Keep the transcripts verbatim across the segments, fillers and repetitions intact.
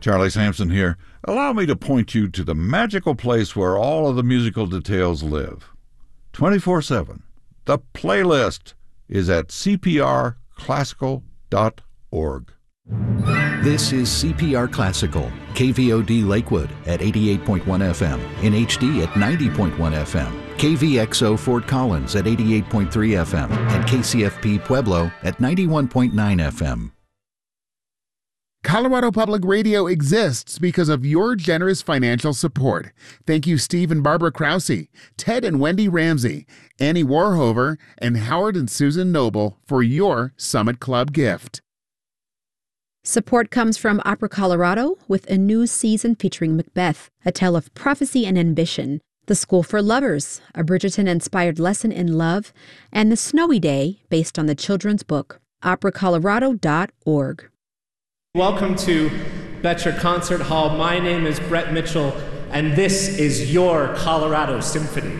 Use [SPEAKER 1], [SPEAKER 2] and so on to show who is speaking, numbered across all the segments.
[SPEAKER 1] Charlie Sampson here. Allow me to point you to the magical place where all of the musical details live. twenty-four seven. The playlist is at c p r classical dot org.
[SPEAKER 2] This is C P R Classical, K V O D Lakewood at eighty-eight point one F M, in H D at ninety point one F M, K V X O Fort Collins at eighty-eight point three F M, and K C F P Pueblo at ninety-one point nine F M.
[SPEAKER 3] Colorado Public Radio exists because of your generous financial support. Thank you, Steve and Barbara Krause, Ted and Wendy Ramsey, Annie Warhover, and Howard and Susan Noble for your Summit Club gift.
[SPEAKER 4] Support comes from Opera Colorado with a new season featuring Macbeth, a tale of prophecy and ambition, The School for Lovers, a Bridgerton-inspired lesson in love, and The Snowy Day, based on the children's book. opera colorado dot org.
[SPEAKER 5] Welcome to Betcher Concert Hall. My name is Brett Mitchell, and this is your Colorado Symphony.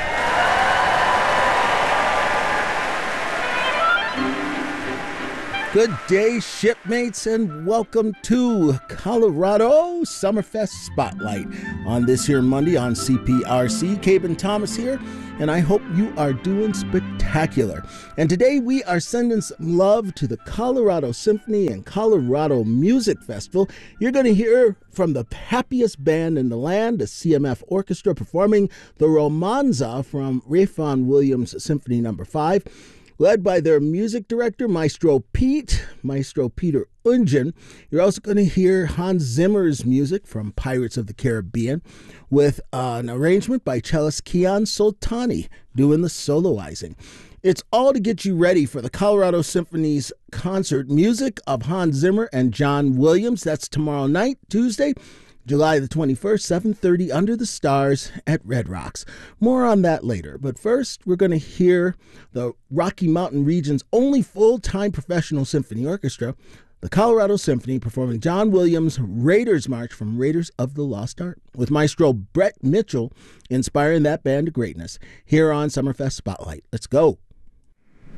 [SPEAKER 6] Good day, shipmates, and welcome to Colorado Summerfest Spotlight on this here Monday on C P R C. Caben Thomas here, and I hope you are doing spectacular. And today we are sending some love to the Colorado Symphony and Colorado Music Festival. You're going to hear from the happiest band in the land, the C M F Orchestra, performing the Romanza from Ralph Vaughan Williams Symphony Number five. Led by their music director, Maestro Pete, Maestro Peter Ungen. You're also going to hear Hans Zimmer's music from Pirates of the Caribbean with uh, an arrangement by cellist Kian Soltani doing the soloizing. It's all to get you ready for the Colorado Symphony's concert music of Hans Zimmer and John Williams. That's tomorrow night, Tuesday, July the twenty-first, seven thirty, under the stars at Red Rocks. More on that later. But first, we're going to hear the Rocky Mountain region's only full-time professional symphony orchestra, the Colorado Symphony, performing John Williams' Raiders March from Raiders of the Lost Ark, with Maestro Brett Mitchell inspiring that band to greatness here on Summerfest Spotlight. Let's go.